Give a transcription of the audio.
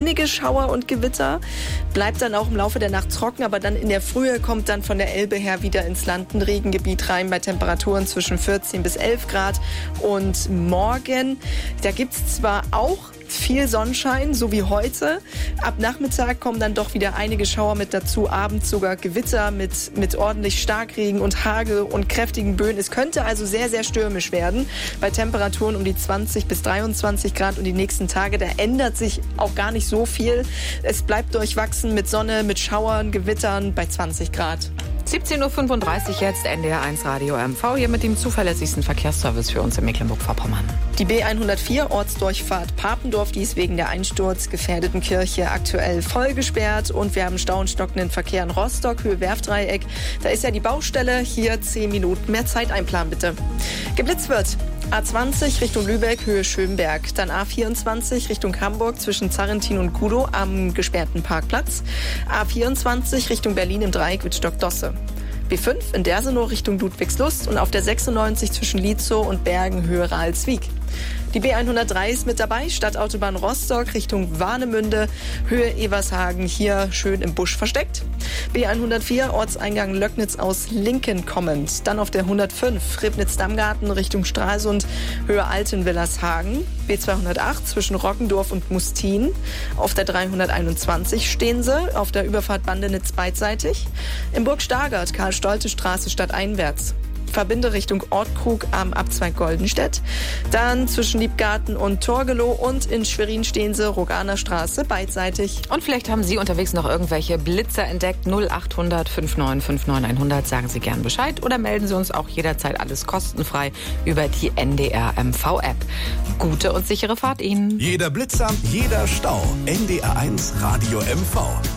einige Schauer und Gewitter. Bleibt dann auch im Laufe der Nacht trocken, aber dann in der Frühe kommt dann von der Elbe her wieder ins Land ein Regengebiet rein bei Temperaturen zwischen 14 bis 11 Grad. Und morgen, da gibt es zwar auch viel Sonnenschein, so wie heute. Ab Nachmittag kommen dann doch wieder einige Schauer mit dazu. Abends sogar Gewitter mit ordentlich Starkregen und Hagel und kräftigen Böen. Es könnte also sehr, sehr stürmisch werden. Bei Temperaturen um die 20 bis 23 Grad und die nächsten Tage, da ändert sich auch gar nicht so viel. Es bleibt durchwachsen mit Sonne, mit Schauern, Gewittern bei 20 Grad. 17.35 Uhr jetzt, NDR1 Radio MV, hier mit dem zuverlässigsten Verkehrsservice für uns in Mecklenburg-Vorpommern. Die B104 Ortsdurchfahrt Papendorf, die ist wegen der einsturzgefährdeten Kirche aktuell voll gesperrt. Und wir haben Stau und stockenden Verkehr in Rostock, Höhe Werftdreieck. Da ist ja die Baustelle, hier 10 Minuten mehr Zeit einplanen bitte. Geblitzt wird A20 Richtung Lübeck, Höhe Schönberg. Dann A24 Richtung Hamburg zwischen Zarrentin und Kudow am gesperrten Parkplatz. A24 Richtung Berlin im Dreieck mit Stockdosse. B5 in Dersenow Richtung Ludwigslust und auf der 96 zwischen Lietzow und Bergen Höhe Ralswiek. Die B103 ist mit dabei, Stadtautobahn Rostock Richtung Warnemünde, Höhe Evershagen, hier schön im Busch versteckt. B104 Ortseingang Löcknitz aus Linken kommend. Dann auf der 105 Ribnitz-Dammgarten Richtung Stralsund, Höhe Altenwillershagen. B208 zwischen Rockendorf und Mustin. Auf der 321 stehen sie, auf der Überfahrt Bandenitz beidseitig. In Burg-Stargard, Karl-Stolte-Straße stadteinwärts. Verbinde Richtung Ortkrug am Abzweig Goldenstedt. Dann zwischen Liebgarten und Torgelow und in Schwerin stehen sie, Roganer Straße, beidseitig. Und vielleicht haben Sie unterwegs noch irgendwelche Blitzer entdeckt. 0800 59 59 100. Sagen Sie gern Bescheid oder melden Sie uns auch jederzeit, alles kostenfrei über die NDR MV-App. Gute und sichere Fahrt Ihnen. Jeder Blitzer, jeder Stau. NDR1 Radio MV.